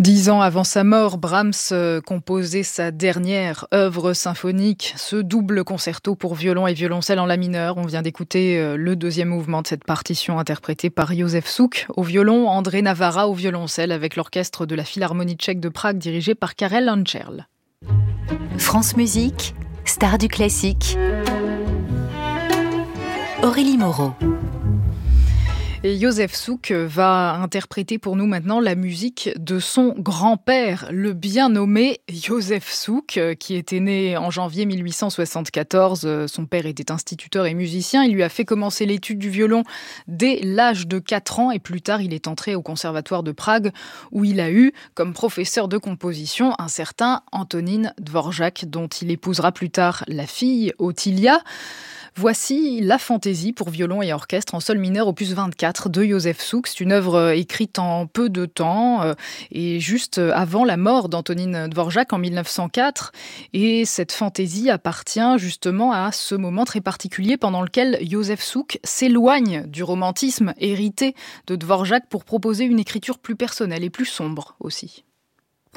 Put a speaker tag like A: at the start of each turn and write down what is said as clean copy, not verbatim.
A: 10 ans avant sa mort, Brahms composait sa dernière œuvre symphonique, ce double concerto pour violon et violoncelle en la mineur. On vient d'écouter le deuxième mouvement de cette partition interprétée par Józef Suk au violon, André Navarra au violoncelle avec l'orchestre de la Philharmonie tchèque de Prague dirigé par Karel Ančerl.
B: France Musique, star du classique. Aurélie Moreau.
A: Et Józef Suk va interpréter pour nous maintenant la musique de son grand-père, le bien nommé Józef Suk, qui était né en janvier 1874. Son père était instituteur et musicien. Il lui a fait commencer l'étude du violon dès l'âge de 4 ans et plus tard, il est entré au conservatoire de Prague où il a eu comme professeur de composition un certain Antonín Dvořák, dont il épousera plus tard la fille Ottilia. Voici la fantaisie pour violon et orchestre en sol mineur opus 24 de Józef Suk. C'est une œuvre écrite en peu de temps et juste avant la mort d'Antonín Dvořák en 1904. Et cette fantaisie appartient justement à ce moment très particulier pendant lequel Józef Suk s'éloigne du romantisme hérité de Dvořák pour proposer une écriture plus personnelle et plus sombre aussi.